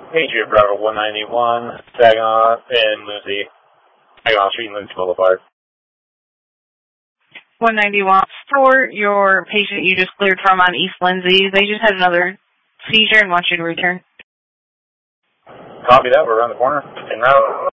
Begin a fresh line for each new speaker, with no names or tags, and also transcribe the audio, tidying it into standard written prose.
Patriot Bravo 191, Saginaw and Lindsay. Saginaw Street and Lindsay Boulevard.
191. For your patient you just cleared from on East Lindsay, they just had another seizure and want you to return.
Copy that. We're around the corner. En route.